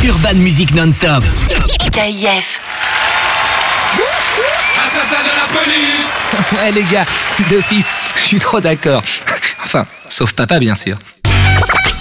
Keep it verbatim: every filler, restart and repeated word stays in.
Urban Music non-stop. K I F. Assassin de la police. Ouais les gars, d'office, je suis trop d'accord. Enfin, sauf papa bien sûr.